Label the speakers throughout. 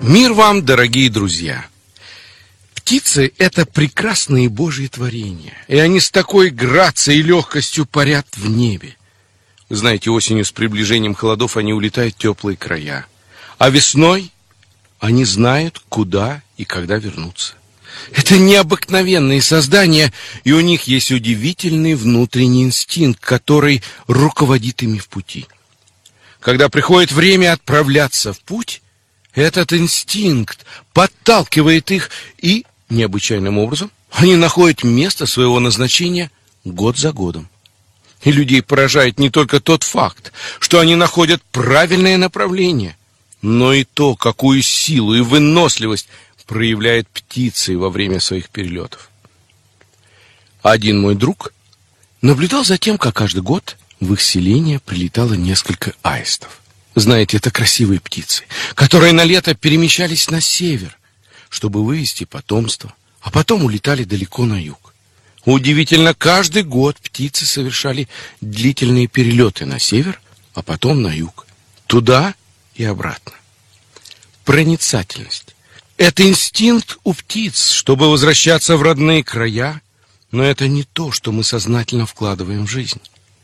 Speaker 1: Мир вам, дорогие друзья! Птицы – это прекрасные Божьи творения, и они с такой грацией и легкостью парят в небе. Вы знаете, осенью с приближением холодов они улетают в теплые края, а весной они знают, куда и когда вернуться. Это необыкновенные создания, и у них есть удивительный внутренний инстинкт, который руководит ими в пути. Когда приходит время отправляться в путь, этот инстинкт подталкивает их, и необычайным образом они находят место своего назначения год за годом. И людей поражает не только тот факт, что они находят правильное направление, но и то, какую силу и выносливость проявляют птицы во время своих перелетов. Один мой друг наблюдал за тем, как каждый год в их селение прилетало несколько аистов. Знаете, это красивые птицы, которые на лето перемещались на север, чтобы вывести потомство, а потом улетали далеко на юг. Удивительно, каждый год птицы совершали длительные перелеты на север, а потом на юг, туда и обратно. Проницательность – это инстинкт у птиц, чтобы возвращаться в родные края, но это не то, что мы сознательно вкладываем в жизнь.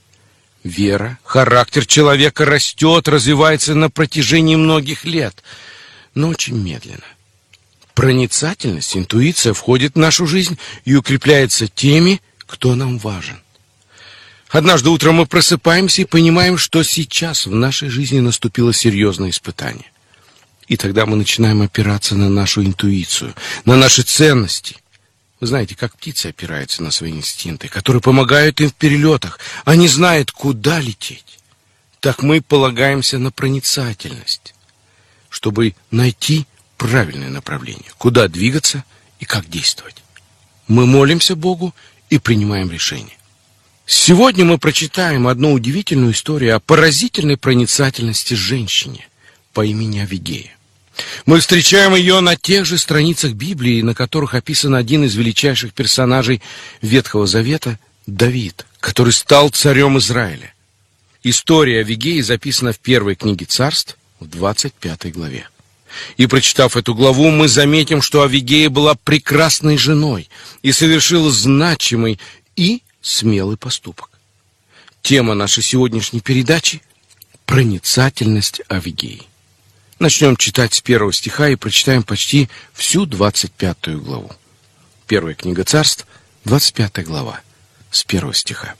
Speaker 1: Вера, характер человека растет, развивается на протяжении многих лет, но очень медленно. Проницательность, интуиция входит в нашу жизнь и укрепляется теми, кто нам важен. Однажды утром мы просыпаемся и понимаем, что сейчас в нашей жизни наступило серьезное испытание. И тогда мы начинаем опираться на нашу интуицию, на наши ценности. Вы знаете, как птицы опираются на свои инстинкты, которые помогают им в перелетах. Они знают, куда лететь. Так мы полагаемся на проницательность, чтобы найти правильное направление, куда двигаться и как действовать. Мы молимся Богу и принимаем решения. Сегодня мы прочитаем одну удивительную историю о поразительной проницательности женщине по имени Авигея. Мы встречаем ее на тех же страницах Библии, на которых описан один из величайших персонажей Ветхого Завета – Давид, который стал царем Израиля. История Авигеи записана в первой книге Царств, в 25 главе. И, прочитав эту главу, мы заметим, что Авигея была прекрасной женой и совершила значимый и смелый поступок. Тема нашей сегодняшней передачи – проницательность Авигеи. Начнем читать с 1 стиха и прочитаем почти всю 25 главу. Первая книга Царств, 25 глава, с 1 стиха.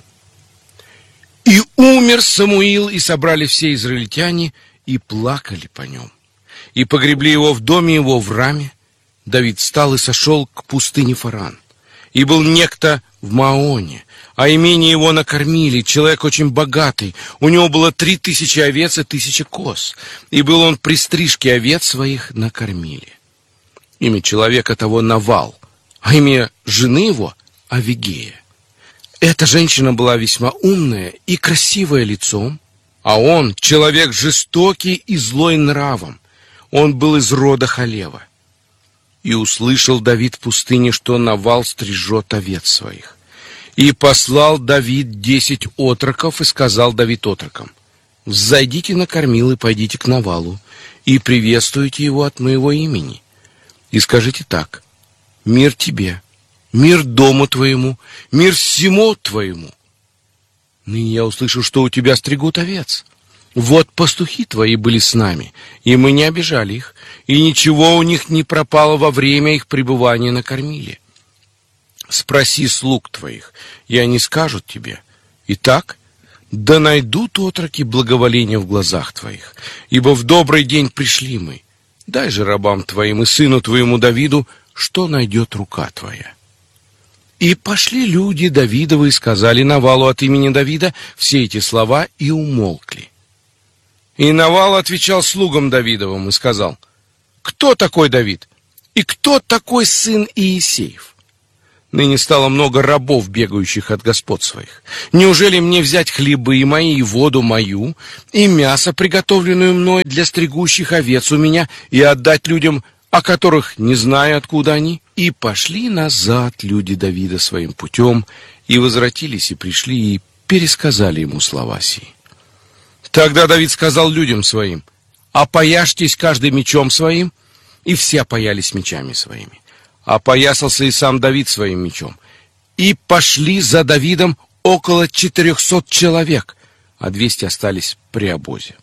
Speaker 1: «И умер Самуил, и собрали все израильтяне, и плакали по нем. И погребли его в доме его в Раме. Давид встал и сошел к пустыне Фаран. И был некто в Маоне, а имение его накормили, человек очень богатый. У него было 3000 овец и 1000 коз. И был он при стрижке овец своих накормили. Имя человека того Навал, а имя жены его Авигея. Эта женщина была весьма умная и красивая лицом, а он человек жестокий и злой нравом. Он был из рода Халева. И услышал Давид в пустыне, что Навал стрижет овец своих. И послал Давид 10 отроков, и сказал Давид отрокам: «Взойдите на кормил и пойдите к Навалу, и приветствуйте его от моего имени. И скажите так: мир тебе, мир дому твоему, мир всему твоему. Ныне я услышал, что у тебя стригут овец. Вот пастухи твои были с нами, и мы не обижали их, и ничего у них не пропало во время их пребывания на кормиле. Спроси слуг твоих, и они скажут тебе: итак, да найдут отроки благоволения в глазах твоих, ибо в добрый день пришли мы. Дай же рабам твоим и сыну твоему Давиду, что найдет рука твоя». И пошли люди Давидовы и сказали Навалу от имени Давида все эти слова и умолкли. И Навал отвечал слугам Давидовым и сказал: «Кто такой Давид? И кто такой сын Иисеев? Ныне стало много рабов, бегающих от господ своих. Неужели мне взять хлебы мои и воду мою, и мясо, приготовленное мной для стригущих овец у меня, и отдать людям, о которых не знаю, откуда они?» И пошли назад люди Давида своим путем, и возвратились, и пришли, и пересказали ему слова сии. Тогда Давид сказал людям своим: «Опояжьтесь каждый мечом своим, и все опоялись мечами своими. Опоясался и сам Давид своим мечом. И пошли за Давидом около 400 человек, а 200 остались при обозе.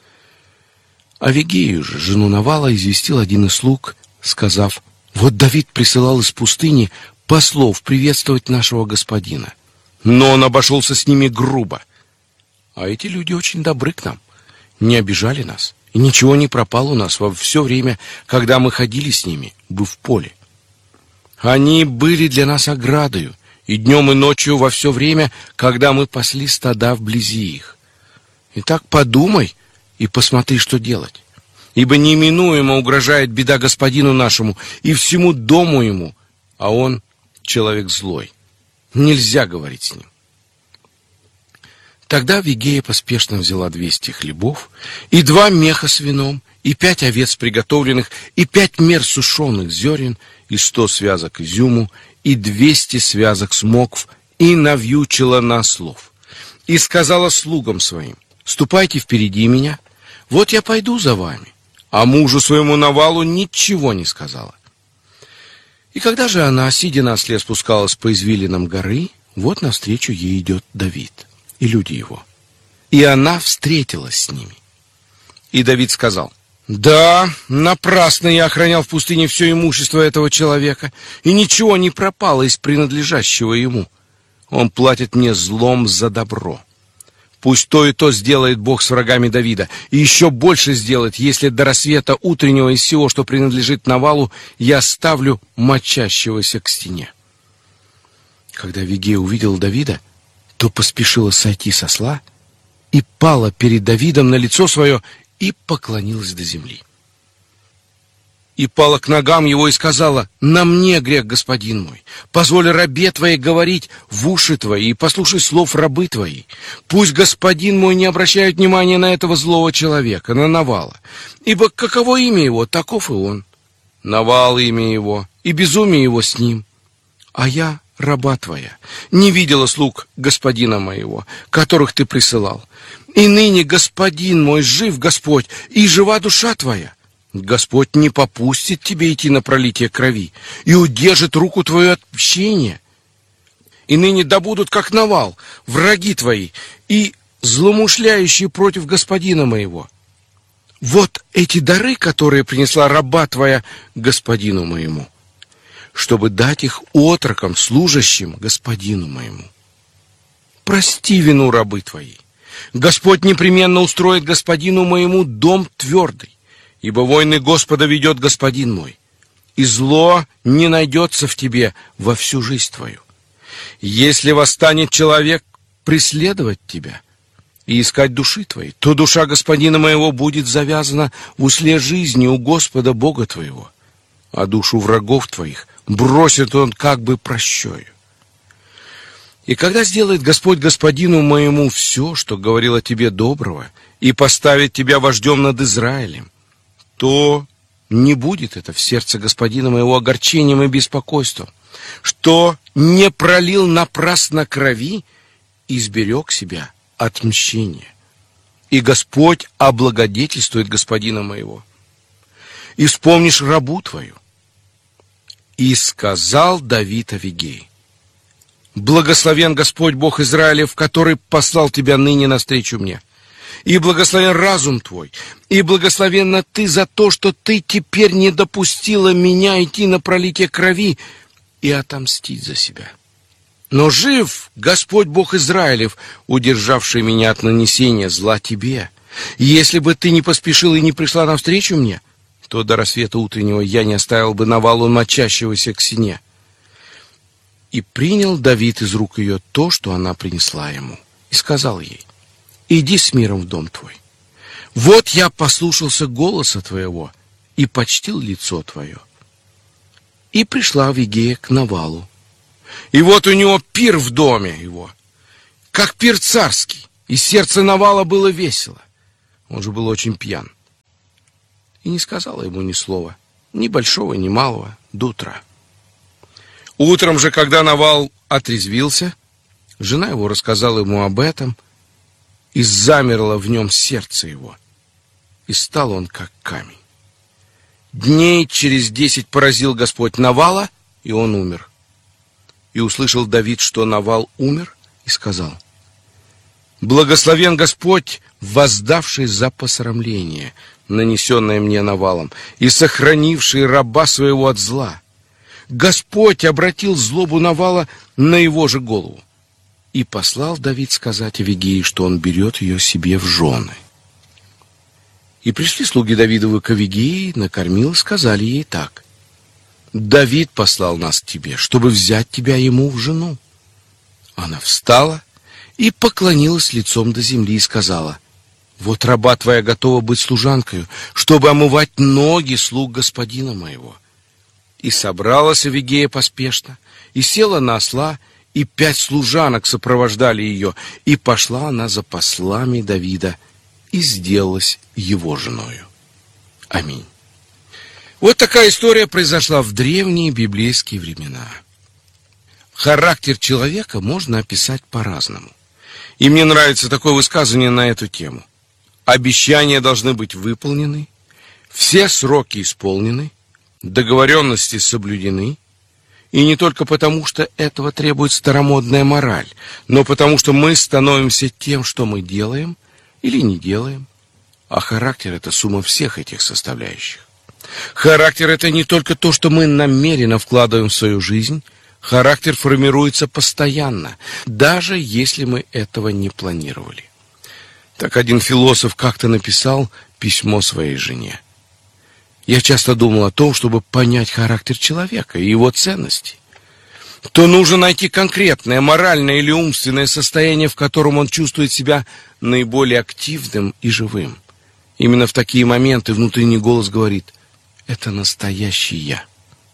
Speaker 1: Авигею же, жену Навала, известил один из слуг, сказав: вот Давид присылал из пустыни послов приветствовать нашего господина. Но он обошелся с ними грубо. А эти люди очень добры к нам, не обижали нас, и ничего не пропало у нас во все время, когда мы ходили с ними, бы в поле. Они были для нас оградою, и днем, и ночью во все время, когда мы пасли стада вблизи их. Итак, подумай и посмотри, что делать. Ибо неминуемо угрожает беда господину нашему и всему дому ему, а он человек злой. Нельзя говорить с ним. Тогда Авигея поспешно взяла 200 хлебов, и 2 меха с вином, и 5 овец приготовленных, и 5 мер сушеных зерен, и 100 связок изюму, и 200 связок смокв, и навьючила на ослов. И сказала слугам своим: ступайте впереди меня, вот я пойду за вами. А мужу своему Навалу ничего не сказала. И когда же она, сидя на осле, спускалась по извилинам горы, вот навстречу ей идет Давид и люди его. И она встретилась с ними. И Давид сказал: да, напрасно я охранял в пустыне все имущество этого человека, и ничего не пропало из принадлежащего ему. Он платит мне злом за добро. Пусть то и то сделает Бог с врагами Давида, и еще больше сделает, если до рассвета утреннего из всего, что принадлежит Навалу, я ставлю мочащегося к стене. Когда Авигея увидела Давида, то поспешила сойти с осла и пала перед Давидом на лицо свое и поклонилась до земли. И пала к ногам его и сказала: на мне грех, господин мой. Позволь рабе твоей говорить в уши твои, и послушай слов рабы твои. Пусть господин мой не обращает внимания на этого злого человека, на Навала. Ибо каково имя его, таков и он. Навал имя его, и безумие его с ним. А я, раба твоя, не видела слуг господина моего, которых ты присылал. И ныне, господин мой, жив Господь, и жива душа твоя. Господь не попустит тебе идти на пролитие крови и удержит руку твою от мщения. И ныне да будут, как Навал, враги твои и злоумышляющие против господина моего. Вот эти дары, которые принесла раба твоя господину моему, чтобы дать их отрокам, служащим господину моему. Прости вину рабы твоей. Господь непременно устроит господину моему дом твердый. Ибо войны Господа ведет господин мой, и зло не найдется в тебе во всю жизнь твою. Если восстанет человек преследовать тебя и искать души твоей, то душа господина моего будет завязана в узле жизни у Господа Бога твоего, а душу врагов твоих бросит он как бы прощою. И когда сделает Господь господину моему все, что говорил о тебе доброго, и поставит тебя вождем над Израилем, то не будет это в сердце господина моего огорчением и беспокойством, что не пролил напрасно крови и сберег себя от мщения. И Господь облагодетельствует господина моего. И вспомнишь рабу твою. И сказал Давид Авигее: благословен Господь Бог Израилев, который послал тебя ныне навстречу мне. И благословен разум твой, и благословенна ты за то, что ты теперь не допустила меня идти на пролитие крови и отомстить за себя. Но жив Господь Бог Израилев, удержавший меня от нанесения зла тебе. И если бы ты не поспешила и не пришла навстречу мне, то до рассвета утреннего я не оставил бы Навалу мочащегося к стене. И принял Давид из рук ее то, что она принесла ему, и сказал ей: иди с миром в дом твой. Вот я послушался голоса твоего и почтил лицо твое. И пришла Авигея к Навалу. И вот у него пир в доме его, как пир царский, и сердце Навала было весело. Он же был очень пьян. И не сказала ему ни слова, ни большого, ни малого, до утра. Утром же, когда Навал отрезвился, жена его рассказала ему об этом, и замерло в нем сердце его, и стал он как камень. Дней через 10 поразил Господь Навала, и он умер. И услышал Давид, что Навал умер, и сказал: «Благословен Господь, воздавший за посрамление, нанесенное мне Навалом, и сохранивший раба своего от зла. Господь обратил злобу Навала на его же голову». И послал Давид сказать Авигеи, что он берет ее себе в жены. И пришли слуги Давидовы к Авигеи, накормил, сказали ей так: «Давид послал нас к тебе, чтобы взять тебя ему в жену». Она встала и поклонилась лицом до земли и сказала: «Вот раба твоя готова быть служанкою, чтобы омывать ноги слуг господина моего». И собралась Авигея поспешно, и села на осла, и 5 служанок сопровождали ее, и пошла она за послами Давида, и сделалась его женою. Аминь. Вот такая история произошла в древние библейские времена. Характер человека можно описать по-разному. И мне нравится такое высказывание на эту тему. Обещания должны быть выполнены, все сроки исполнены, договоренности соблюдены, и не только потому, что этого требует старомодная мораль, но потому, что мы становимся тем, что мы делаем или не делаем. А характер — это сумма всех этих составляющих. Характер — это не только то, что мы намеренно вкладываем в свою жизнь. Характер формируется постоянно, даже если мы этого не планировали. Так один философ как-то написал письмо своей жене: «Я часто думал о том, чтобы понять характер человека и его ценности. То нужно найти конкретное моральное или умственное состояние, в котором он чувствует себя наиболее активным и живым. Именно в такие моменты внутренний голос говорит: это настоящий я».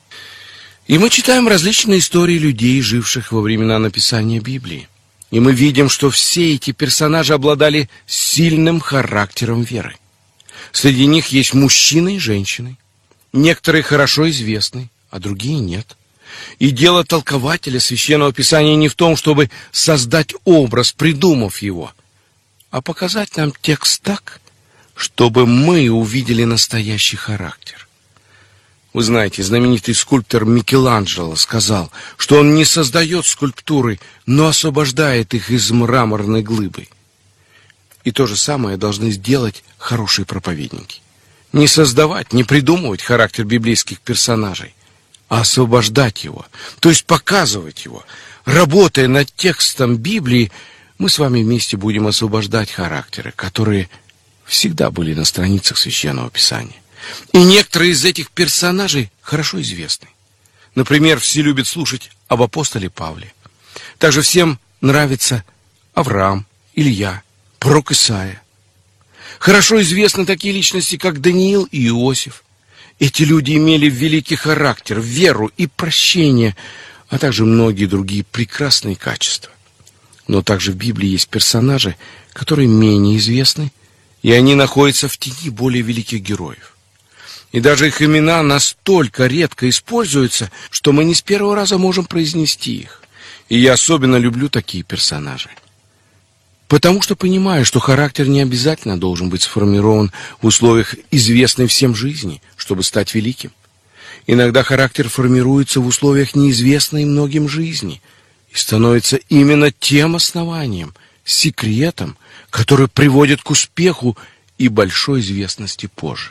Speaker 1: И мы читаем различные истории людей, живших во времена написания Библии. И мы видим, что все эти персонажи обладали сильным характером веры. Среди них есть мужчины и женщины. Некоторые хорошо известны, а другие нет. И дело толкователя Священного Писания не в том, чтобы создать образ, придумав его, а показать нам текст так, чтобы мы увидели настоящий характер. Вы знаете, знаменитый скульптор Микеланджело сказал, что он не создает скульптуры, но освобождает их из мраморной глыбы. И то же самое должны сделать хорошие проповедники. Не создавать, не придумывать характер библейских персонажей, а освобождать его, то есть показывать его. Работая над текстом Библии, мы с вами вместе будем освобождать характеры, которые всегда были на страницах Священного Писания. И некоторые из этих персонажей хорошо известны. Например, все любят слушать об апостоле Павле. Также всем нравится Авраам, Илья, пророк Исаия. Хорошо известны такие личности, как Даниил и Иосиф. Эти люди имели великий характер, веру и прощение, а также многие другие прекрасные качества. Но также в Библии есть персонажи, которые менее известны, и они находятся в тени более великих героев. И даже их имена настолько редко используются, что мы не с первого раза можем произнести их. И я особенно люблю такие персонажи. Потому что понимаю, что характер не обязательно должен быть сформирован в условиях известной всем жизни, чтобы стать великим. Иногда характер формируется в условиях неизвестной многим жизни и становится именно тем основанием, секретом, который приводит к успеху и большой известности позже.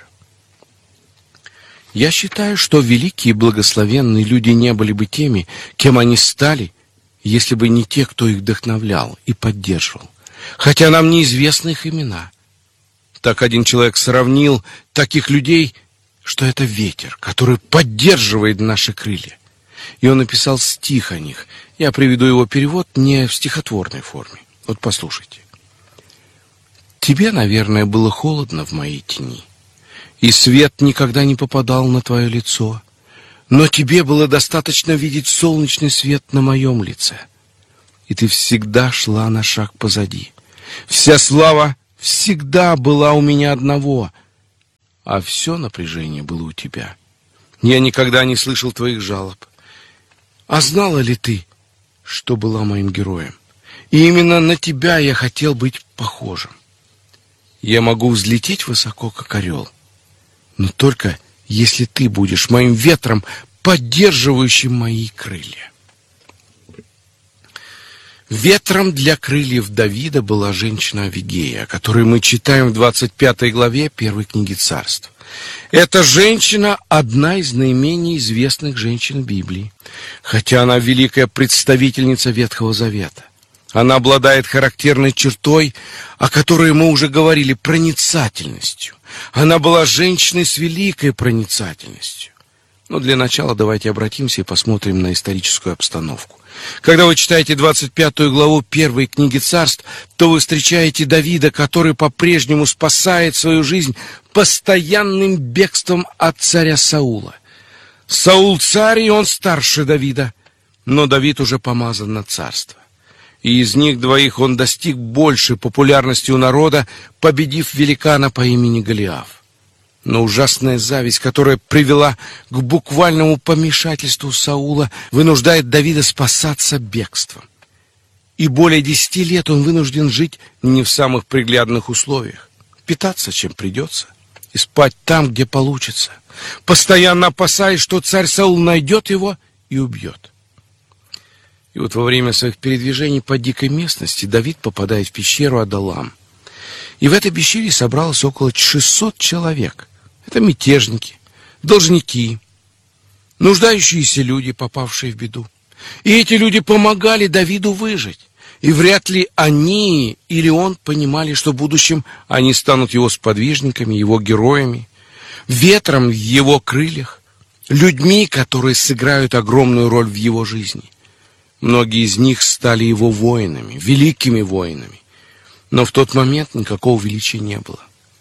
Speaker 1: Я считаю, что великие и благословенные люди не были бы теми, кем они стали, если бы не те, кто их вдохновлял и поддерживал, хотя нам неизвестны их имена. Так один человек сравнил таких людей, что это ветер, который поддерживает наши крылья. И он написал стих о них. Я приведу его перевод не в стихотворной форме. Вот послушайте. «Тебе, наверное, было холодно в моей тени, и свет никогда не попадал на твое лицо, но тебе было достаточно видеть солнечный свет на моем лице, и ты всегда шла на шаг позади. Вся слава всегда была у меня одного, а все напряжение было у тебя. Я никогда не слышал твоих жалоб. А знала ли ты, что была моим героем? И именно на тебя я хотел быть похожим. Я могу взлететь высоко, как орел, но только если ты будешь моим ветром, поддерживающим мои крылья. Ветром для крыльев Давида была женщина Авигея, о которой мы читаем в 25 главе 1 книги Царств. Эта женщина – одна из наименее известных женщин Библии, хотя она великая представительница Ветхого Завета. Она обладает характерной чертой, о которой мы уже говорили, проницательностью. Она была женщиной с великой проницательностью. Но для начала давайте обратимся и посмотрим на историческую обстановку. Когда вы читаете 25 главу 1 книги Царств, то вы встречаете Давида, который по-прежнему спасает свою жизнь постоянным бегством от царя Саула. Саул царь, и он старше Давида, но Давид уже помазан на царство. И из них двоих он достиг большей популярности у народа, победив великана по имени Голиаф. Но ужасная зависть, которая привела к буквальному помешательству Саула, вынуждает Давида спасаться бегством. И более 10 лет он вынужден жить не в самых приглядных условиях, питаться чем придется и спать там, где получится, постоянно опасаясь, что царь Саул найдет его и убьет. И вот во время своих передвижений по дикой местности Давид попадает в пещеру Адалам. И в этой пещере собралось около 600 человек. Это мятежники, должники, нуждающиеся люди, попавшие в беду. И эти люди помогали Давиду выжить. И вряд ли они или он понимали, что в будущем они станут его сподвижниками, его героями, ветром в его крыльях, людьми, которые сыграют огромную роль в его жизни. Многие из них стали его воинами, великими воинами. Но в тот момент никакого величия не было.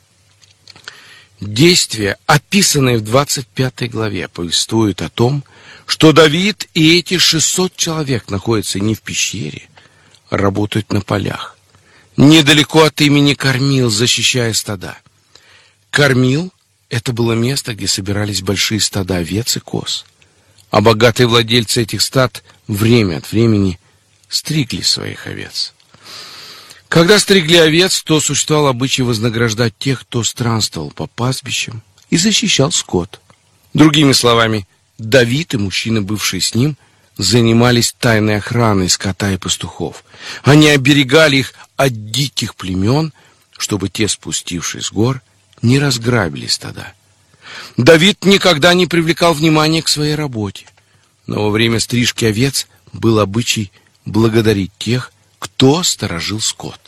Speaker 1: Действия, описанные в 25 главе, повествуют о том, что Давид и эти 600 человек находятся не в пещере, а работают на полях, недалеко от имени Кормил, защищая стада. Кормил — это было место, где собирались большие стада овец и коз, а богатые владельцы этих стад время от времени стригли своих овец. Когда стригли овец, то существовал обычай вознаграждать тех, кто странствовал по пастбищам и защищал скот. Другими словами, Давид и мужчины, бывшие с ним, занимались тайной охраной скота и пастухов. Они оберегали их от диких племен, чтобы те, спустившись с гор, не разграбили стада. Давид никогда не привлекал внимания к своей работе, но во время стрижки овец был обычай благодарить тех, кто сторожил скот.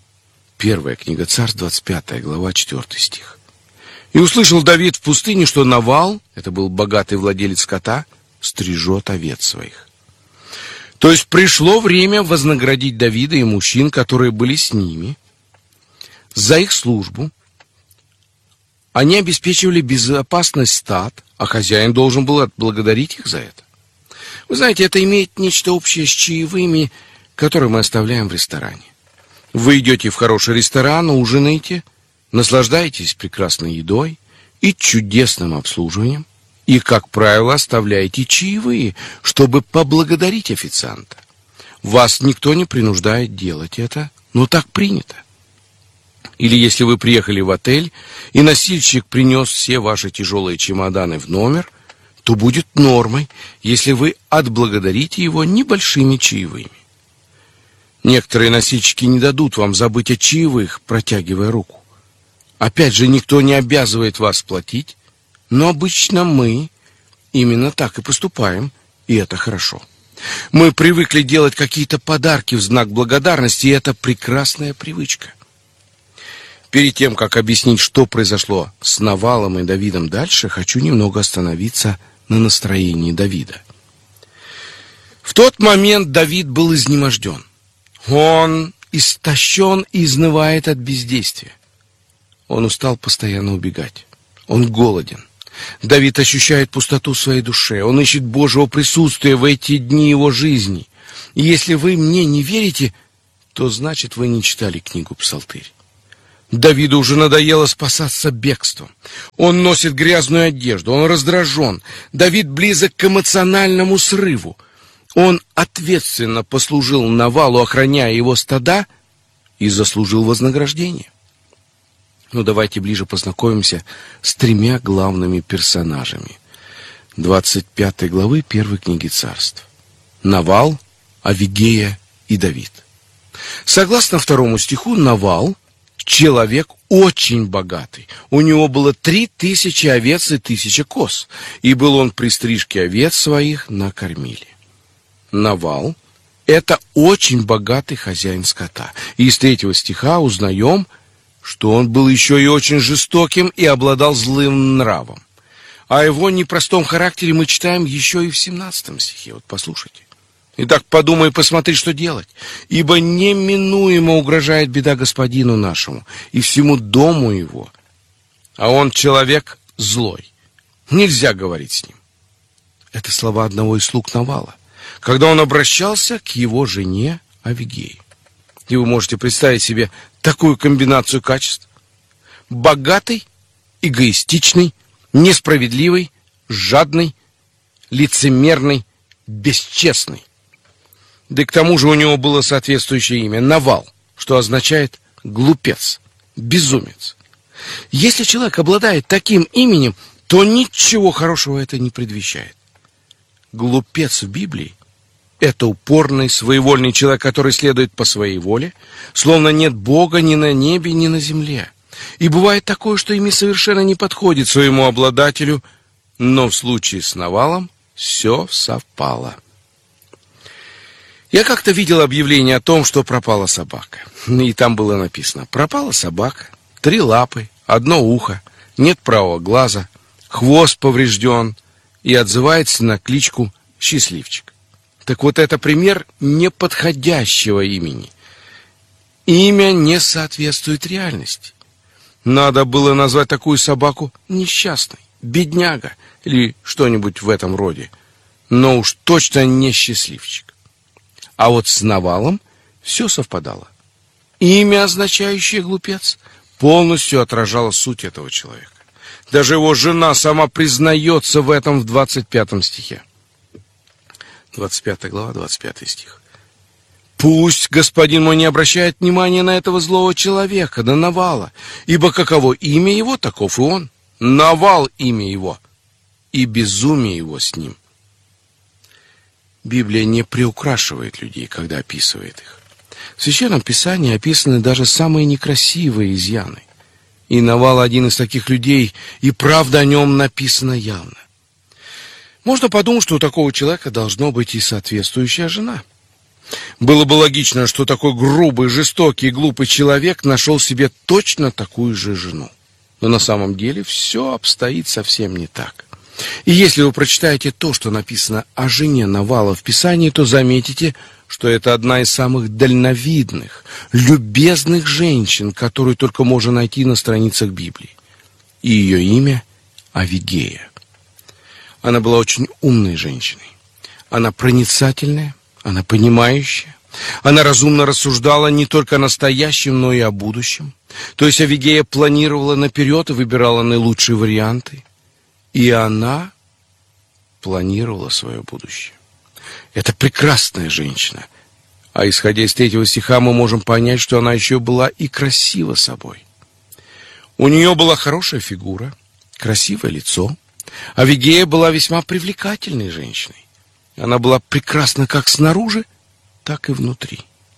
Speaker 1: 1 книга Царств, 25 глава, 4 стих. «И услышал Давид в пустыне, что Навал, это был богатый владелец скота, стрижет овец своих». То есть пришло время вознаградить Давида и мужчин, которые были с ними, за их службу. Они обеспечивали безопасность стад, а хозяин должен был отблагодарить их за это. Вы знаете, это имеет нечто общее с чаевыми, которые мы оставляем в ресторане. Вы идете в хороший ресторан, ужинаете, наслаждаетесь прекрасной едой и чудесным обслуживанием, и, как правило, оставляете чаевые, чтобы поблагодарить официанта. Вас никто не принуждает делать это, но так принято. Или если вы приехали в отель, и носильщик принес все ваши тяжелые чемоданы в номер, то будет нормой, если вы отблагодарите его небольшими чаевыми. Некоторые носильщики не дадут вам забыть о чаевых, протягивая руку. Опять же, никто не обязывает вас платить, но обычно мы именно так и поступаем, и это хорошо. Мы привыкли делать какие-то подарки в знак благодарности, и это прекрасная привычка. Перед тем, как объяснить, что произошло с Навалом и Давидом дальше, хочу немного остановиться на настроении Давида. В тот момент Давид был изнеможден. Он истощен и изнывает от бездействия. Он устал постоянно убегать. Он голоден. Давид ощущает пустоту в своей душе. Он ищет Божьего присутствия в эти дни его жизни. И если вы мне не верите, то значит вы не читали книгу «Псалтырь». Давиду уже надоело спасаться бегством. Он носит грязную одежду, он раздражен. Давид близок к эмоциональному срыву. Он ответственно послужил Навалу, охраняя его стада, и заслужил вознаграждение. Но давайте ближе познакомимся с тремя главными персонажами 25 главы 1 книги Царств: Навал, Авигея и Давид. Согласно 2 стиху, Навал — человек очень богатый. У него было 3000 овец и 1000 коз, и был он при стрижке овец своих на кормиле. Навал — это очень богатый хозяин скота. И из 3 стиха узнаем, что он был еще и очень жестоким и обладал злым нравом. О его непростом характере мы читаем еще и в 17 стихе. Вот послушайте. «Итак, подумай и посмотри, что делать, ибо неминуемо угрожает беда господину нашему и всему дому его, а он человек злой. Нельзя говорить с ним». Это слова одного из слуг Навала, когда он обращался к его жене Авигее. И вы можете представить себе такую комбинацию качеств: богатый, эгоистичный, несправедливый, жадный, лицемерный, бесчестный. Да и к тому же у него было соответствующее имя — Навал, что означает глупец, безумец. Если человек обладает таким именем, то ничего хорошего это не предвещает. Глупец в Библии — это упорный, своевольный человек, который следует по своей воле, словно нет Бога ни на небе, ни на земле. И бывает такое, что имя совершенно не подходит своему обладателю, но в случае с Навалом все совпало. Я как-то видел объявление о том, что пропала собака. И там было написано: пропала собака, 3 лапы, 1 ухо, нет правого глаза, хвост поврежден и отзывается на кличку Счастливчик. Так вот, это пример неподходящего имени. Имя не соответствует реальности. Надо было назвать такую собаку несчастной, бедняга или что-нибудь в этом роде, но уж точно не Счастливчик. А вот с Навалом все совпадало. Имя, означающее глупец, полностью отражало суть этого человека. Даже его жена сама признается в этом в 25 стихе. 25 глава, 25 стих. «Пусть господин мой не обращает внимания на этого злого человека, на Навала, ибо каково имя его, таков и он. Навал имя его, и безумие его с ним». Библия не приукрашивает людей, когда описывает их. В Священном Писании описаны даже самые некрасивые изъяны. И Навал один из таких людей, и правда о нем написана явно. Можно подумать, что у такого человека должно быть и соответствующая жена. Было бы логично, что такой грубый, жестокий и глупый человек нашел себе точно такую же жену. Но на самом деле все обстоит совсем не так. И если вы прочитаете то, что написано о жене Навала в Писании, то заметите, что это одна из самых дальновидных, любезных женщин, которую только можно найти на страницах Библии. И ее имя — Авигея. Она была очень умной женщиной. Она проницательная, она понимающая. Она разумно рассуждала не только о настоящем, но и о будущем. То есть Авигея планировала наперед и выбирала наилучшие варианты. И она планировала свое будущее. Это прекрасная женщина. А исходя из 3 стиха, мы можем понять, что она еще была и красива собой. У нее была хорошая фигура, красивое лицо. Авигея была весьма привлекательной женщиной. Она была прекрасна как снаружи, так и внутри.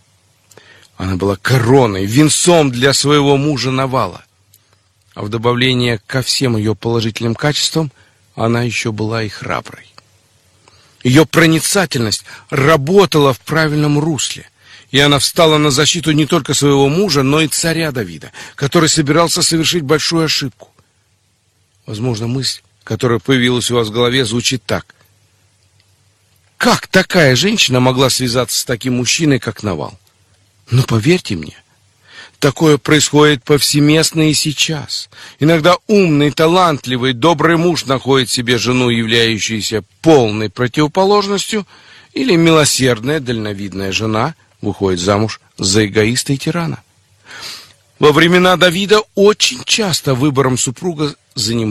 Speaker 1: Она была короной, венцом для своего мужа Навала. А в добавление ко всем ее положительным качествам, она еще была и храброй. Ее проницательность работала в правильном русле, и она встала на защиту не только своего мужа, но и царя Давида, который собирался совершить большую ошибку. Возможно, мысль, которая появилась у вас в голове, звучит так: как такая женщина могла связаться с таким мужчиной, как Навал? Но поверьте мне, такое происходит повсеместно и сейчас. Иногда умный, талантливый, добрый муж находит себе жену, являющуюся полной противоположностью, или милосердная, дальновидная жена выходит замуж за эгоиста и тирана. Во времена Давида очень часто выбором супруга занимался